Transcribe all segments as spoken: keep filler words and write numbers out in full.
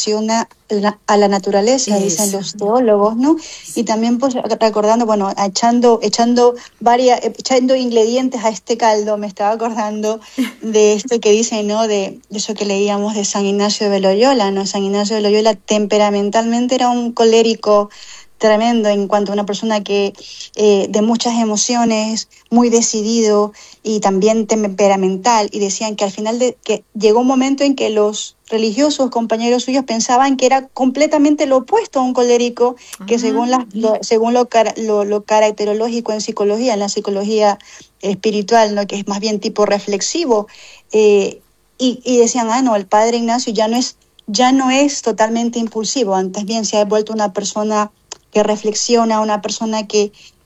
reflexiona la, a la naturaleza, Eso. dicen los teólogos, ¿no? Sí. Y también pues recordando, bueno, echando, echando varias, echando ingredientes a este caldo, me estaba acordando de esto que dicen, ¿no? De, de eso que leíamos de San Ignacio de Loyola, ¿no? San Ignacio de Loyola temperamentalmente era un colérico tremendo en cuanto a una persona que eh, de muchas emociones, muy decidido y también temperamental, y decían que al final de, que llegó un momento en que los religiosos, compañeros suyos, pensaban que era completamente lo opuesto a un colérico, que según, la, lo, según lo, lo, lo caracterológico en psicología, en la psicología espiritual, ¿no? Que es más bien tipo reflexivo, eh, y, y decían, ah, no, el padre Ignacio ya no es, ya no es totalmente impulsivo, antes bien se ha vuelto una persona que reflexiona, una persona que,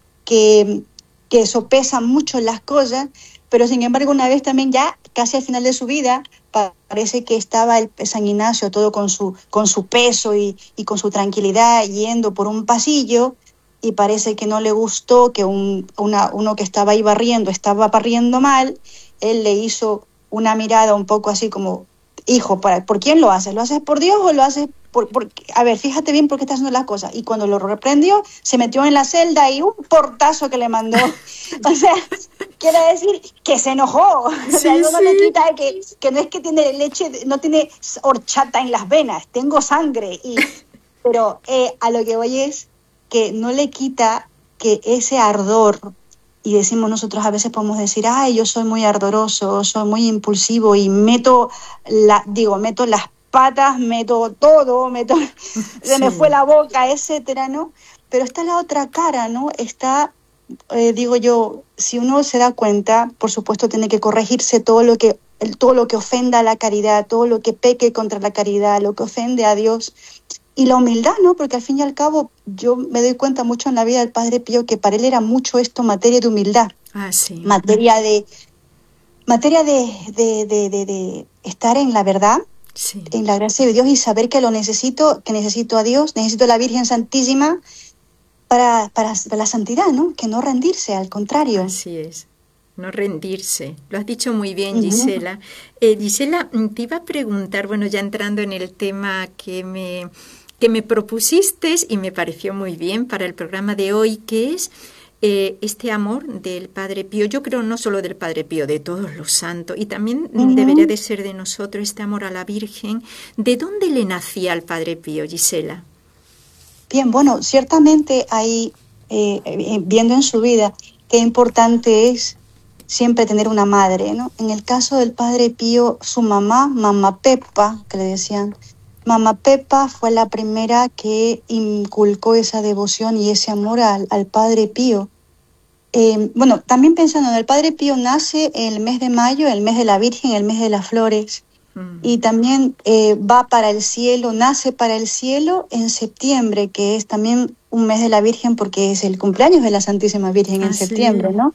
que, que sopesa mucho las cosas, pero sin embargo una vez también ya casi al final de su vida parece que estaba el San Ignacio todo con su, con su peso y, y con su tranquilidad yendo por un pasillo, y parece que no le gustó que un, una, uno que estaba ahí barriendo estaba barriendo mal. Él le hizo una mirada un poco así como, hijo, ¿por, ¿por quién lo haces? ¿Lo haces por Dios o lo haces por, por... A ver, fíjate bien por qué estás haciendo las cosas? Y cuando lo reprendió, se metió en la celda y un portazo que le mandó. O sea, quiere decir que se enojó. Sí, o sea, eso sí. No le quita que, que no es que tiene leche, no tiene horchata en las venas, tengo sangre. Y, pero eh, a lo que voy es que no le quita que ese ardor, y decimos nosotros a veces podemos decir, ay, yo soy muy ardoroso, soy muy impulsivo y meto, la, digo, meto las patas, meto todo, meto, sí. Se me fue la boca, etcétera, ¿no? Pero está la otra cara, ¿no? Está, eh, digo yo, si uno se da cuenta, por supuesto tiene que corregirse todo lo que, todo lo que ofenda a la caridad, todo lo que peque contra la caridad, lo que ofende a Dios. Y la humildad, ¿no? Porque al fin y al cabo yo me doy cuenta mucho en la vida del Padre Pío que para él era mucho esto materia de humildad. Ah, sí. Materia de, materia de, de, de, de, de estar en la verdad, sí. En la gracia de Dios y saber que lo necesito, que necesito a Dios, necesito a la Virgen Santísima para, para, para la santidad, ¿no? Que no rendirse, al contrario. Así es. No rendirse. Lo has dicho muy bien, Gisela. Uh-huh. Eh, Gisela, te iba a preguntar, bueno, ya entrando en el tema que me, que me propusiste y me pareció muy bien para el programa de hoy, que es eh, este amor del Padre Pío. Yo creo no solo del Padre Pío, de todos los santos, y también uh-huh. debería de ser de nosotros este amor a la Virgen. ¿De dónde le nacía al Padre Pío, Gisela? Bien, bueno, ciertamente hay, eh, viendo en su vida, qué importante es siempre tener una madre, ¿no? En el caso del Padre Pío, su mamá, Mamá Pepa, que le decían, Mamá Pepa fue la primera que inculcó esa devoción y ese amor al, al Padre Pío. Eh, bueno, también pensando en el Padre Pío, nace en el mes de mayo, el mes de la Virgen, el mes de las flores, mm. y también eh, va para el cielo, nace para el cielo en septiembre, que es también un mes de la Virgen porque es el cumpleaños de la Santísima Virgen en ah, septiembre, sí. ¿no?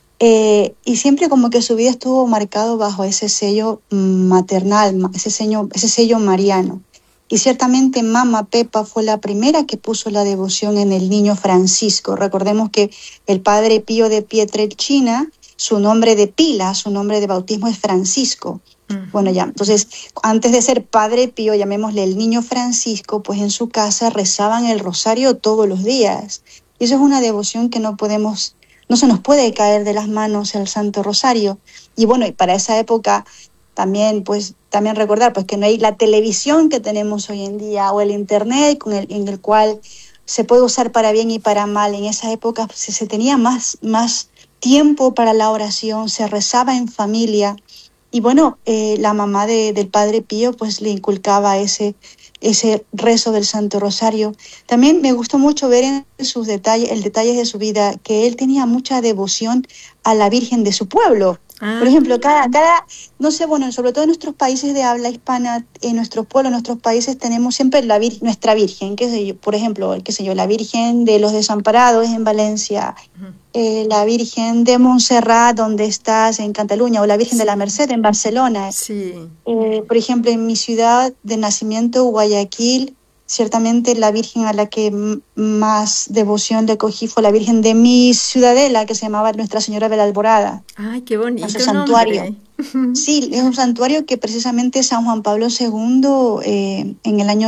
Eh, y siempre como que su vida estuvo marcado bajo ese sello maternal, ese sello, ese sello mariano. Y ciertamente Mamá Pepa fue la primera que puso la devoción en el niño Francisco. Recordemos que el Padre Pío de Pietrelcina, su nombre de pila, su nombre de bautismo es Francisco. Uh-huh. Bueno, ya, entonces, antes de ser Padre Pío, llamémosle el niño Francisco, pues en su casa rezaban el rosario todos los días. Y eso es una devoción que no podemos... No se nos puede caer de las manos el Santo Rosario. Y bueno, y para esa época también, pues, también recordar pues, que no hay la televisión que tenemos hoy en día o el internet con el, en el cual se puede usar para bien y para mal. En esa época pues, se tenía más, más tiempo para la oración, se rezaba en familia. Y bueno, eh, la mamá de, del Padre Pío pues le inculcaba ese... ese rezo del Santo Rosario. También me gustó mucho ver en sus detalles, el detalle de su vida, que él tenía mucha devoción a la Virgen de su pueblo. Ah. Por ejemplo, cada, cada, no sé, bueno, sobre todo en nuestros países de habla hispana, en nuestros pueblos, en nuestros países, tenemos siempre la vir, nuestra Virgen, qué sé yo, por ejemplo, qué sé yo, la Virgen de los Desamparados en Valencia, uh-huh. eh, la Virgen de Montserrat, donde estás en Cataluña, o la Virgen sí. de la Merced en Barcelona. Sí. Eh, por ejemplo, en mi ciudad de nacimiento, Guayaquil, ciertamente la Virgen a la que m- más devoción le cogí fue la Virgen de mi ciudadela, que se llamaba Nuestra Señora de la Alborada. ¡Ay, qué bonito Nuestro santuario. nombre! Sí, es un santuario que precisamente San Juan Pablo segundo, eh, en el año